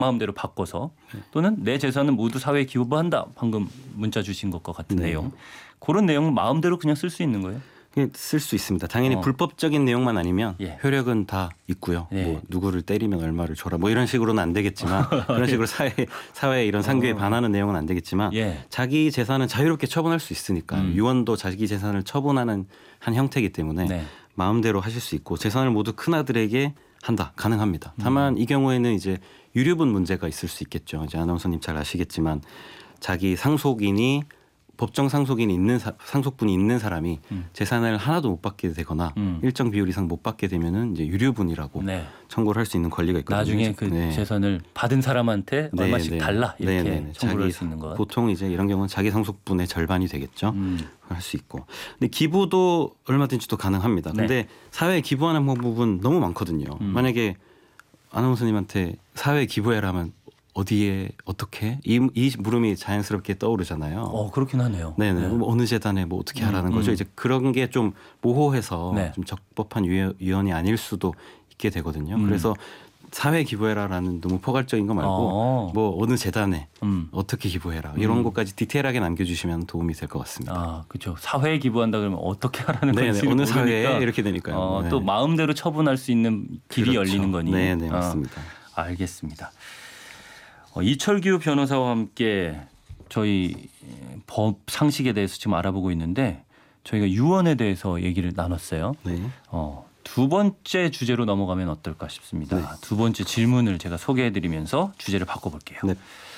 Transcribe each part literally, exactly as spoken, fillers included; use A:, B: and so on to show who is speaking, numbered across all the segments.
A: 마음대로 바꿔서 또는 내 재산은 모두 사회에 기부한다. 방금 문자 주신 것과 같은
B: 네.
A: 내용. 그런 내용은 마음대로 그냥 쓸 수 있는 거예요?
B: 쓸 수 있습니다. 당연히
A: 어.
B: 불법적인 내용만 아니면
A: 예.
B: 효력은 다 있고요.
A: 예.
B: 뭐 누구를 때리면 얼마를 줘라 뭐 이런 식으로는 안 되겠지만 그런 식으로 사회 사회 이런 상규에
A: 어.
B: 반하는 내용은 안 되겠지만
A: 예.
B: 자기 재산은 자유롭게 처분할 수 있으니까
A: 음.
B: 유언도 자기 재산을 처분하는 한 형태이기 때문에
A: 네.
B: 마음대로 하실 수 있고 재산을 모두 큰 아들에게 한다 가능합니다. 다만 이 경우에는 이제 유류분 문제가 있을 수 있겠죠. 이제 아나운서님 잘 아시겠지만 자기 상속인이 법정 상속인이 있는 사, 상속분이 있는 사람이
A: 음.
B: 재산을 하나도 못 받게 되거나
A: 음.
B: 일정 비율 이상 못 받게 되면은 이제 유류분이라고
A: 네.
B: 청구를 할 수 있는 권리가 있거든요.
A: 나중에 그
B: 네.
A: 재산을 받은 사람한테
B: 네,
A: 얼마씩
B: 네.
A: 달라 이렇게
B: 네, 네, 네.
A: 청구를 할
B: 자기
A: 수 있는 것.
B: 보통 이제 이런 경우는 자기 상속분의 절반이 되겠죠.
A: 음.
B: 할 수 있고. 근데 기부도 얼마든지 또 가능합니다. 근데
A: 네.
B: 사회에 기부하는 방법은 너무 많거든요.
A: 음.
B: 만약에 아나운서님한테 사회에 기부해라 하면 어디에 어떻게 이, 이 물음이 자연스럽게 떠오르잖아요.
A: 어 그렇긴 하네요.
B: 네네.
A: 네.
B: 뭐 어느 재단에 뭐 어떻게 하라는
A: 음,
B: 거죠.
A: 음.
B: 이제 그런 게 좀 모호해서
A: 네.
B: 좀 적법한 유연, 유연이 아닐 수도 있게 되거든요.
A: 음.
B: 그래서 사회 기부해라라는 너무 포괄적인 거 말고
A: 어.
B: 뭐 어느 재단에
A: 음.
B: 어떻게 기부해라 이런
A: 음.
B: 것까지 디테일하게 남겨주시면 도움이 될 것 같습니다.
A: 아 그렇죠. 사회에 기부한다 그러면 어떻게 하라는
B: 네네.
A: 건지
B: 어느
A: 모르니까
B: 사회에 이렇게 되니까요.
A: 어,
B: 네.
A: 또 마음대로 처분할 수 있는 길이
B: 그렇죠.
A: 열리는 거니.
B: 네네
A: 아,
B: 맞습니다.
A: 알겠습니다. 어, 이철규 변호사와 함께 저희 법 상식에 대해서 지금 알아보고 있는데 저희가 유언에 대해서 얘기를 나눴어요.
B: 네.
A: 어, 두 번째 주제로 넘어가면 어떨까 싶습니다.
B: 네.
A: 두 번째 질문을 제가 소개해드리면서 주제를 바꿔볼게요.
B: 네.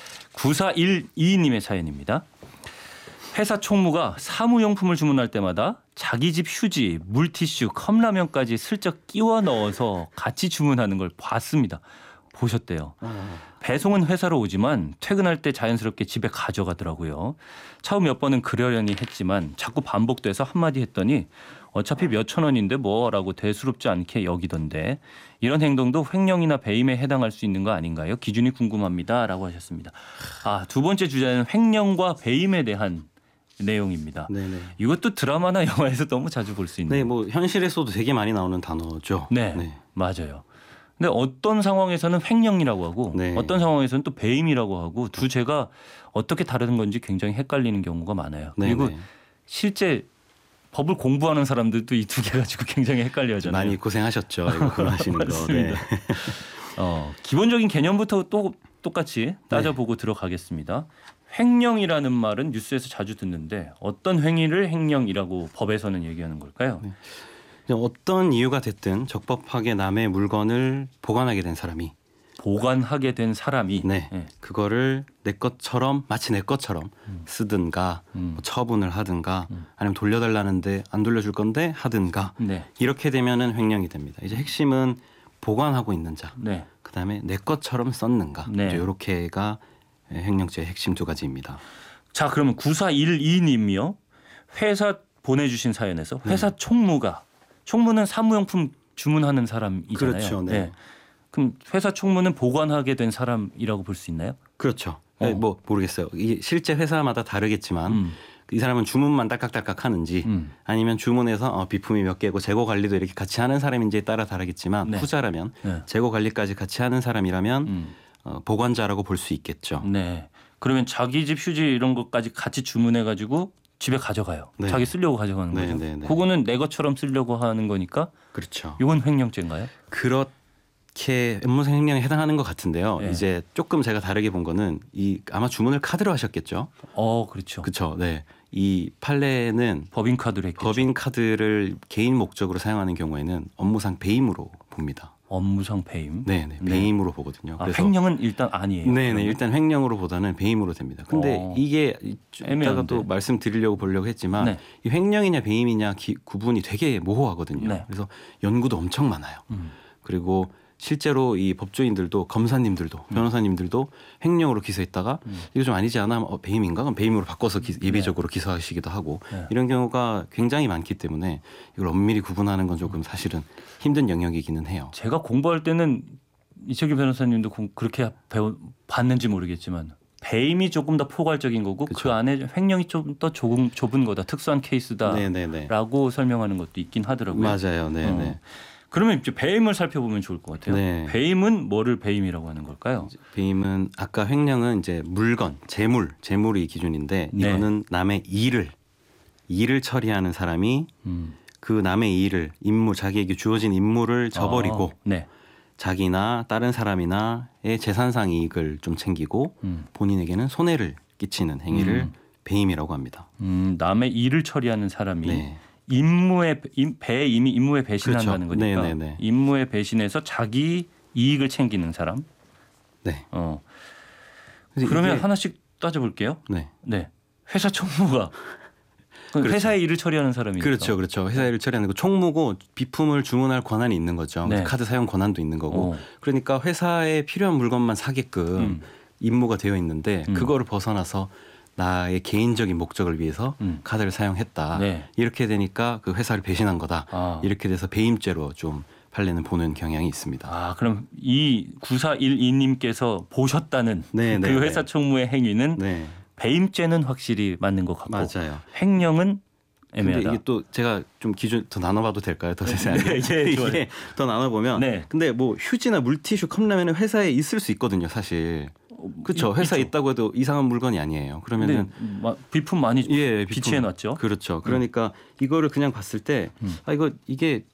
A: 구사일이 님의 사연입니다. 회사 총무가 사무용품을 주문할 때마다 자기 집 휴지, 물티슈, 컵라면까지 슬쩍 끼워 넣어서 같이 주문하는 걸 봤습니다. 보셨대요. 배송은 회사로 오지만 퇴근할 때 자연스럽게 집에 가져가더라고요. 처음 몇 번은 그러려니 했지만 자꾸 반복돼서 한마디 했더니 어차피 몇천 원인데 뭐라고 대수롭지 않게 여기던데 이런 행동도 횡령이나 배임에 해당할 수 있는 거 아닌가요? 기준이 궁금합니다. 라고 하셨습니다. 아, 두 번째 주제는 횡령과 배임에 대한 내용입니다.
B: 네네.
A: 이것도 드라마나 영화에서 너무 자주 볼 수 있는.
B: 네, 뭐 현실에서도 되게 많이 나오는 단어죠.
A: 네,
B: 네.
A: 맞아요. 근데 어떤 상황에서는 횡령이라고 하고
B: 네.
A: 어떤 상황에서는 또 배임이라고 하고 두 죄가 어떻게 다른 건지 굉장히 헷갈리는 경우가 많아요.
B: 네,
A: 그리고
B: 네.
A: 실제 법을 공부하는 사람들도 이 두 개 가지고 굉장히 헷갈려하잖아요.
B: 많이 고생하셨죠. 이거 공부하시는 거. 네.
A: 맞습니다. 어, 기본적인 개념부터 또 똑같이 따져보고 들어가겠습니다. 횡령이라는 말은 뉴스에서 자주 듣는데 어떤 행위를 횡령이라고 법에서는 얘기하는 걸까요?
B: 네. 어떤 이유가 됐든 적법하게 남의 물건을 보관하게 된 사람이
A: 보관하게 된 사람이
B: 네,
A: 네.
B: 그거를 내 것처럼 마치 내 것처럼 쓰든가
A: 음.
B: 뭐 처분을 하든가
A: 음.
B: 아니면 돌려달라는데 안 돌려줄 건데 하든가
A: 네.
B: 이렇게 되면은 횡령이 됩니다. 이제 핵심은 보관하고 있는 자,
A: 네.
B: 그다음에 내 것처럼 썼는가
A: 네.
B: 이제 이렇게가 횡령죄의 핵심 두 가지입니다.
A: 자, 그러면 구사일이 님이요. 회사 보내주신 사연에서 회사
B: 네.
A: 총무가 총무는 사무용품 주문하는 사람이잖아요.
B: 그렇죠. 네.
A: 그럼 회사 총무는 보관하게 된 사람이라고 볼 수 있나요?
B: 그렇죠.
A: 어.
B: 네, 뭐 모르겠어요. 이게 실제 회사마다 다르겠지만
A: 음.
B: 이 사람은 주문만 딸깍딸깍 하는지
A: 음.
B: 아니면 주문해서 어, 비품이 몇 개고 재고 관리도 이렇게 같이 하는 사람인지에 따라 다르겠지만
A: 네.
B: 후자라면
A: 네.
B: 재고 관리까지 같이 하는 사람이라면
A: 음.
B: 어, 보관자라고 볼 수 있겠죠.
A: 네. 그러면 자기 집 휴지 이런 것까지 같이 주문해 가지고 집에 가져가요.
B: 네.
A: 자기 쓰려고 가져가는
B: 네,
A: 거죠.
B: 네, 네.
A: 그거는 내 것처럼 쓰려고 하는 거니까
B: 그렇죠.
A: 이건 횡령죄인가요?
B: 그렇게 업무상 횡령에 해당하는 것 같은데요.
A: 네.
B: 이제 조금 제가 다르게 본 거는 이 아마 주문을 카드로 하셨겠죠.
A: 어, 그렇죠.
B: 그렇죠. 네. 이 판례는
A: 법인카드로 했겠죠.
B: 법인 카드를 개인 목적으로 사용하는 경우에는 업무상 배임으로 봅니다.
A: 업무상 배임.
B: 네, 네.
A: 네.
B: 배임으로 보거든요.
A: 아,
B: 그래서
A: 횡령은 일단 아니에요.
B: 네, 네.
A: 그러면?
B: 일단 횡령으로보다는 배임으로 됩니다. 근데
A: 어.
B: 이게 이따가
A: 애매한데.
B: 또 말씀드리려고 보려고 했지만
A: 네.
B: 이 횡령이냐 배임이냐 기, 구분이 되게 모호하거든요.
A: 네.
B: 그래서 연구도 엄청 많아요.
A: 음.
B: 그리고 실제로 이 법조인들도 검사님들도 변호사님들도 횡령으로 기소했다가
A: 음.
B: 이거 좀 아니지 않아? 어, 배임인가? 그럼 배임으로 바꿔서 기, 예비적으로 기소하시기도 하고
A: 네.
B: 이런 경우가 굉장히 많기 때문에 이걸 엄밀히 구분하는 건 조금 사실은 힘든 영역이기는 해요.
A: 제가 공부할 때는 이철규 변호사님도 공- 그렇게 배워 봤는지 모르겠지만 배임이 조금 더 포괄적인 거고 그
B: 그쵸.
A: 안에 횡령이 좀 더 좁은, 좁은 거다. 특수한 케이스다라고
B: 네네네.
A: 설명하는 것도 있긴 하더라고요.
B: 맞아요. 네네.
A: 어. 그러면 이제 배임을 살펴보면 좋을 것 같아요.
B: 네.
A: 배임은 뭐를 배임이라고 하는 걸까요?
B: 배임은 아까 횡령은 이제 물건, 재물, 재물이 기준인데
A: 네.
B: 이거는 남의 일을 일을 처리하는 사람이
A: 음.
B: 그 남의 일을 임무 자기에게 주어진 임무를 저버리고
A: 아, 네.
B: 자기나 다른 사람이나의 재산상 이익을 좀 챙기고
A: 음.
B: 본인에게는 손해를 끼치는 행위를
A: 음.
B: 배임이라고 합니다.
A: 음, 남의 일을 처리하는 사람이
B: 네.
A: 임무에 임, 배 이미 임무에 배신한다는
B: 그렇죠.
A: 거니까
B: 네네네.
A: 임무에 배신해서 자기 이익을 챙기는 사람.
B: 네.
A: 어.
B: 그래서
A: 그러면
B: 이게-
A: 하나씩 따져볼게요.
B: 네.
A: 네. 회사 총무가 그
B: 그렇죠.
A: 회사의 일을 처리하는 사람이니까.
B: 그렇죠, 그렇죠. 회사 일을 처리하는 거 총무고 비품을 주문할 권한이 있는 거죠.
A: 네.
B: 카드 사용 권한도 있는 거고.
A: 어.
B: 그러니까 회사에 필요한 물건만 사게끔
A: 음.
B: 임무가 되어 있는데
A: 음.
B: 그거를 벗어나서 나의 개인적인 목적을 위해서
A: 음.
B: 카드를 사용했다.
A: 네.
B: 이렇게 되니까 그 회사를 배신한 거다.
A: 아.
B: 이렇게 돼서 배임죄로 좀 판례는 보는 경향이 있습니다.
A: 아, 그럼 이 구사일이 님께서 보셨다는
B: 네,
A: 그
B: 네,
A: 회사
B: 네.
A: 총무의 행위는
B: 네,
A: 배임죄는 확실히 맞는 것 같고
B: 맞아요.
A: 횡령은
B: 근데
A: 애매하다.
B: 이게 또 제가 좀 기준 더 나눠봐도 될까요? 더 세세하게.
A: 네, 예, 좋아요.
B: 이게 더 나눠보면.
A: 네.
B: 근데 뭐 휴지나 물티슈, 컵라면은 회사에 있을 수 있거든요, 사실. 그렇죠.
A: 이-
B: 회사에
A: 있죠.
B: 있다고 해도 이상한 물건이 아니에요. 그러면은
A: 근데 마- 비품 많이
B: 예, 비품.
A: 비치해 놨죠.
B: 그렇죠. 그러니까 이거를 그냥 봤을 때
A: 음.
B: 아, 이거 이게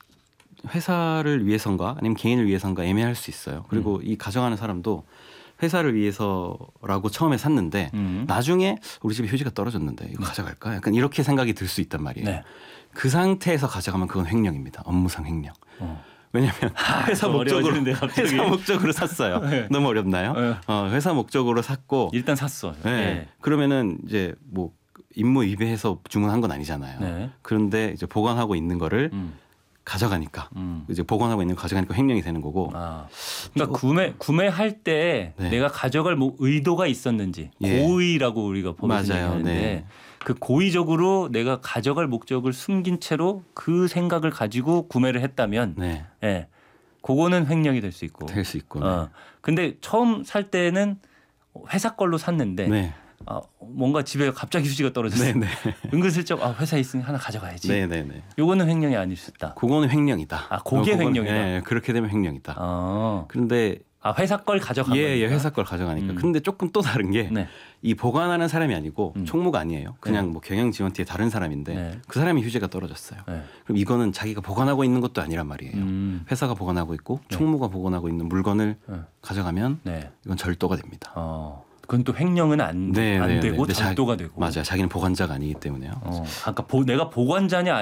B: 회사를 위해서인가 아니면 개인을 위해서인가 애매할 수 있어요. 그리고
A: 음.
B: 이 가져가는 사람도 회사를 위해서라고 처음에 샀는데
A: 음.
B: 나중에 우리 집에 휴지가 떨어졌는데 이거 가져갈까? 약간 이렇게 생각이 들 수 있단 말이에요.
A: 네.
B: 그 상태에서 가져가면 그건 횡령입니다. 업무상 횡령.
A: 어.
B: 왜냐하면 회사
A: 좀
B: 목적으로
A: 어려워지는데, 갑자기.
B: 회사 목적으로 샀어요.
A: 네.
B: 너무 어렵나요?
A: 네.
B: 어, 회사 목적으로 샀고
A: 일단 샀어.
B: 네.
A: 네.
B: 그러면은 이제 뭐 임무 위배해서 주문한 건 아니잖아요.
A: 네.
B: 그런데 이제 보관하고 있는 거를
A: 음.
B: 가져가니까
A: 음.
B: 이제 보관하고 있는 거 가져가니까 횡령이 되는 거고.
A: 아. 그러니까 구매 구매할 때
B: 네.
A: 내가 가져갈 뭐 의도가 있었는지
B: 예.
A: 고의라고 우리가 법에서
B: 맞아요.
A: 얘기하는데
B: 네.
A: 그 고의적으로 내가 가져갈 목적을 숨긴 채로 그 생각을 가지고 구매를 했다면
B: 네.
A: 예. 그거는 횡령이 될 수 있고.
B: 될 수 있고.
A: 어. 근데 처음 살 때는 회사 걸로 샀는데
B: 네.
A: 아, 뭔가 집에 갑자기 휴지가 떨어졌어.
B: 네. 네.
A: 은근슬쩍 아, 회사에 있으니 하나 가져가야지.
B: 네. 네. 네.
A: 요거는 횡령이 아닐 수 있다.
B: 그거는 횡령이다.
A: 아, 그게
B: 그거는-
A: 횡령이다.
B: 예, 그렇게 되면 횡령이다.
A: 어.
B: 그런데
A: 아, 회사 걸 가져간
B: 예,
A: 거니까.
B: 예, 회사 걸 가져가니까.
A: 음.
B: 근데 조금 또 다른 게 이
A: 네.
B: 보관하는 사람이 아니고
A: 음.
B: 총무가 아니에요. 그냥 뭐 경영 지원팀의 다른 사람인데
A: 네.
B: 그 사람이 휴지가 떨어졌어요.
A: 네.
B: 그럼 이거는 자기가 보관하고 있는 것도 아니란 말이에요.
A: 음.
B: 회사가 보관하고 있고 총무가 보관하고 있는 물건을
A: 네.
B: 가져가면
A: 네.
B: 이건 절도가 됩니다.
A: 어. 그건 또 횡령은 안,
B: 네,
A: 안
B: 네, 네.
A: 되고
B: 근데 자-
A: 절도가 되고.
B: 맞아요. 자기는 보관자가 아니기 때문에요.
A: 어. 아까 보, 내가 보관자냐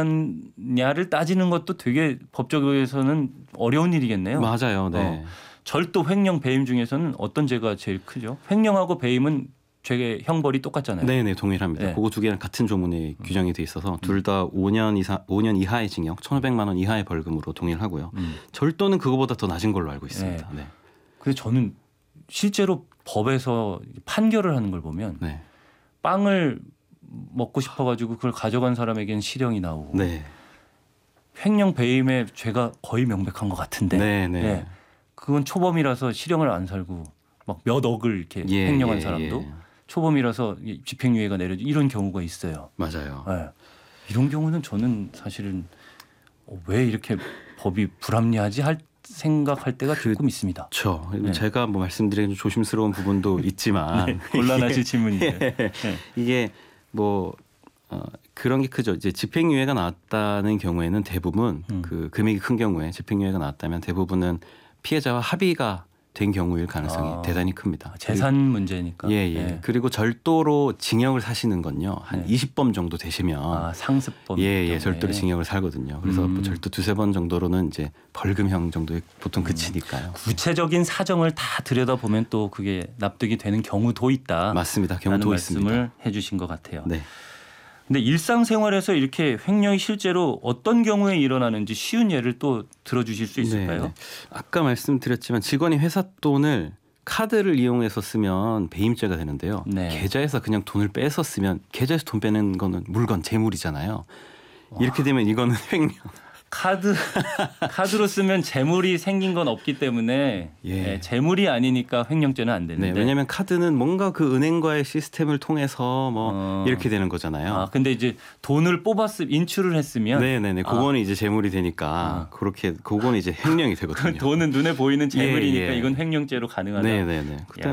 A: 아닌자냐를 따지는 것도 되게 법적에서는 어려운 일이겠네요.
B: 맞아요. 네.
A: 절도, 횡령, 배임 중에서는 어떤 죄가 제일 크죠? 횡령하고 배임은 죄의 형벌이 똑같잖아요.
B: 네, 네, 동일합니다.
A: 네.
B: 그거 두 개는 같은 조문에 규정이 돼 있어서 둘 다 오 년 이상 오 년 이하의 징역, 천오백만 원 이하의 벌금으로 동일하고요.
A: 음.
B: 절도는 그거보다 더 낮은 걸로 알고 있습니다. 네.
A: 근데 저는 실제로 법에서 판결을 하는 걸 보면
B: 네.
A: 빵을 먹고 싶어가지고 그걸 가져간 사람에게는 실형이 나오고
B: 네.
A: 횡령 배임의 죄가 거의 명백한 것 같은데
B: 네, 네.
A: 예. 그건 초범이라서 실형을 안 살고 막 몇 억을 이렇게
B: 예,
A: 횡령한
B: 예,
A: 사람도
B: 예.
A: 초범이라서 집행유예가 내려지 이런 경우가 있어요.
B: 맞아요.
A: 예. 이런 경우는 저는 사실은 어, 왜 이렇게 법이 불합리하지 할 생각할 때가
B: 그-
A: 조금 있습니다.
B: 그렇죠.
A: 네.
B: 제가 뭐 말씀드리기 좀 조심스러운 부분도 있지만
A: 네, 곤란하실 질문인데. 네.
B: 이게 뭐 어, 그런 게 크죠. 이제 집행유예가 나왔다는 경우에는 대부분
A: 음.
B: 그 금액이 큰 경우에 집행유예가 나왔다면 대부분은 피해자와 합의가 된 경우일 가능성이
A: 아,
B: 대단히 큽니다.
A: 재산 문제니까.
B: 예, 예.
A: 예.
B: 그리고 절도로 징역을 사시는 건요. 한
A: 네.
B: 이십 번 정도 되시면
A: 아, 상습범.
B: 예, 예.
A: 경우에.
B: 절도로 징역을 살거든요. 그래서
A: 음.
B: 뭐 절도 두세 번 정도로는 이제 벌금형 정도에 보통 그치니까요.
A: 구체적인 사정을 다 들여다 보면 또 그게 납득이 되는 경우도 있다.
B: 맞습니다.
A: 라는
B: 경우도
A: 말씀을
B: 있습니다.
A: 해주신 것 같아요.
B: 네.
A: 근데 일상생활에서 이렇게 횡령이 실제로 어떤 경우에 일어나는지 쉬운 예를 또 들어주실 수 있을까요?
B: 네, 네. 아까 말씀드렸지만 직원이 회사 돈을 카드를 이용해서 쓰면 배임죄가 되는데요.
A: 네.
B: 계좌에서 그냥 돈을 빼서 쓰면 계좌에서 돈 빼는 거는 물건 재물이잖아요. 이렇게 되면 이거는 횡령.
A: 카드 카드로 쓰면 재물이 생긴 건 없기 때문에
B: 예.
A: 예, 재물이 아니니까 횡령죄는 안 되는데.
B: 네, 왜냐하면 카드는 뭔가 그 은행과의 시스템을 통해서 뭐
A: 어.
B: 이렇게 되는 거잖아요.
A: 아 근데 이제 돈을 뽑았으 인출을 했으면
B: 네네네. 그거는
A: 아.
B: 이제 재물이 되니까
A: 아.
B: 그렇게 그거는 이제 횡령이
A: 그
B: 되거든요.
A: 돈은 눈에 보이는 재물이니까
B: 예, 예.
A: 이건 횡령죄로 가능하다.
B: 네네네. 그때